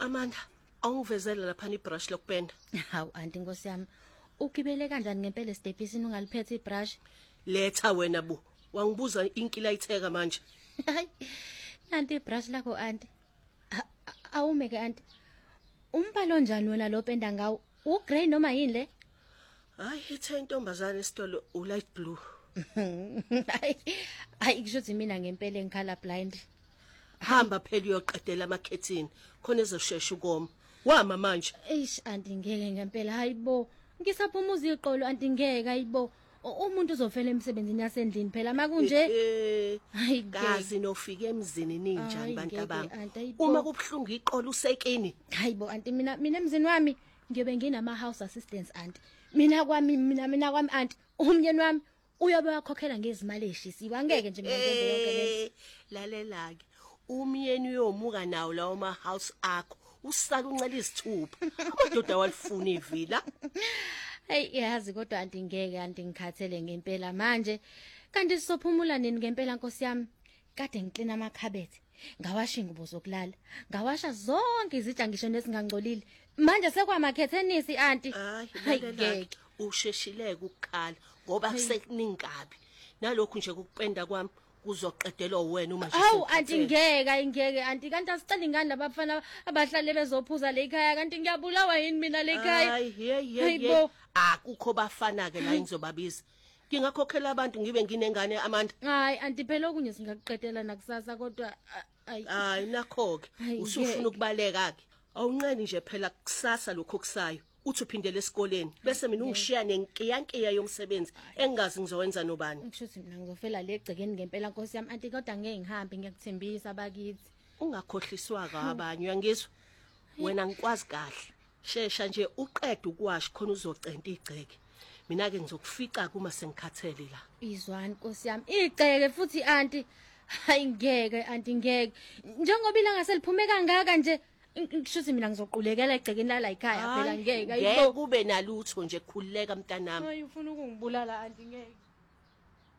Amanda, awungivezela lapha ibrush lokupenda. Hawu anti Nkosi yami. Ukibele kanjani ngempela esitebhisini ungaliphethe ibrush? Letha wena bu. Wangibuza inkila itheka manje. Hayi. Nanti ibrush lakho anti. Awumeke anti. Umbalo njani wena lo penda ngawo? Ugrey noma yini le? Hayi ithe intombazane esitolo ulight blue. Hayi kushuthi mina ngempela ngikhala blind. Hamba phela uyoqedela amakhethini khona ezoshesha ukoma. Wama manje. Eish anti ngeke ngempela hayibo. Ngisaphumuza iqolo anti ngeke hayibo. Umuntu uzofela emsebenzini yasendlini phela makunje. Hayi gazi nofika emzini ninjani bantu abami. Uma kubhlungu iqolo usekini. Hayibo anti mina emzini wami ngiyobe nginama house assistants anti. Mina kwami anti umnyeni wami uyobe wakhokhela ngezimali eshisiwe angeke nje mina ngenze yonke lento. Lalelake umyeni uyomuka nawo lawo ma house akho usala uncela izithupha amadoda walifuna ivila. Hey yazi kodwa anti ngeke anti ngikhathele ngempela manje kanti sizophumula nini ngempela Nkosi yami kade ngiklina amakhabethe ngawasha ingubo zokulala ngawasha zonke izitsha ngisho nesingangcolile manje sekwamakhetheni anti. Hayi usheshileke ukukhala ngoba kusekuningabi nalokhu nje ukupenda kwami kuzoqedelwa wena uma nje. Hawu anti ngeke anti kanti asicela ingane labafana abahlale bezophuza le ekhaya kanti ngiyabulawa yini mina le ekhaya. Hayi akukho bafana ke la ngizobabiza ngingakhokhela abantu ngibe nginengane Amanda. Hayi anti phela okunye singakuqedela nakusasa kodwa hayi nakho ke usufuna ukubaleka ke awuncane nje phela kusasa lokho kusayo uthi uphindele esikoleni bese mina ungishiya nenkiyankiya yomsebenzi engazi ngizowenza nobani. Ngishuthi mina ngizofela le egcekeni ngempela Nkosi yami anti kodwa ngeke ngihambe ngiyakuthembisa bakithi. Ungakhohliswa kabanye uyangizwa wena ngikwazi kahle shesha nje uqede ukuwasha khona uzocenta igceke mina ke ngizokufica kuma sengikhathele la. Izwani Nkosi yami igceke futhi anti hayi ngeke anti ngeke njengoba ilanga seliphume kangaka nje ngishuthi mina ngizoqulekela egcekeni la ekhaya phela ngeke kube nalutho nje khulileka mntanami. Hayi ufuna ukungibulala anti ngeke.